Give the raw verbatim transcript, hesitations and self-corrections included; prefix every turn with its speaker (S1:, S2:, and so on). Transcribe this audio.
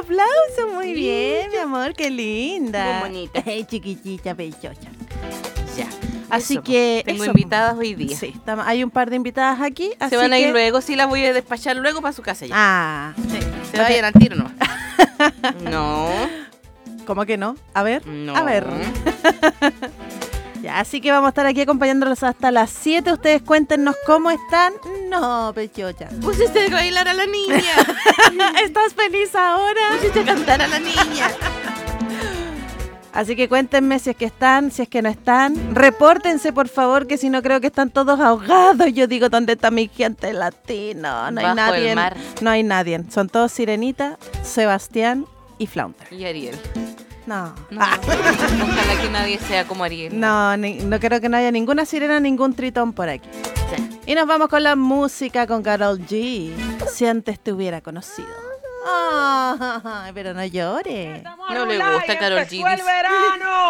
S1: aplauso. Muy bien, mi amor, qué linda.
S2: Muy bonita.
S1: Hey, chiquitita, bellocha.
S2: Ya.
S1: Así
S2: Eso,
S1: que
S2: tengo
S1: eso,
S2: invitadas hoy día.
S1: Sí, tam- hay un par de invitadas aquí.
S2: Se
S1: así
S2: van a ir
S1: que-
S2: luego, sí las voy a despachar luego para su casa ya.
S1: Ah,
S2: Sí, se
S1: no te-
S2: vayan al tiro nomás. No,
S1: ¿cómo que no? A ver,
S2: no.
S1: a ver. Ya, así que vamos a estar aquí acompañándolos hasta las siete. Ustedes cuéntenos cómo están. No, pechocha.
S2: Pusiste a bailar a la niña.
S1: ¿Estás feliz ahora?
S2: Pusiste a cantar a la niña.
S1: Así que cuéntenme si es que están, si es que no están. Repórtense, por favor, que si no creo que están todos ahogados. Yo digo, ¿dónde está mi gente latino? No hay
S2: Bajo
S1: nadie.
S2: el mar.
S1: No hay nadie. Son todos Sirenita, Sebastián y Flounder.
S2: Y Ariel.
S1: No.
S2: No,
S1: Ah.
S2: ojalá que nadie sea como Ariel.
S1: No, ni- no creo que no haya ninguna sirena, ningún tritón por aquí.
S2: Sí.
S1: Y nos vamos con la música con Karol G. Si antes te hubiera conocido. Ay, pero no llore.
S2: No le gusta Karol G.
S3: ¡Empezó el
S2: dice.
S3: verano!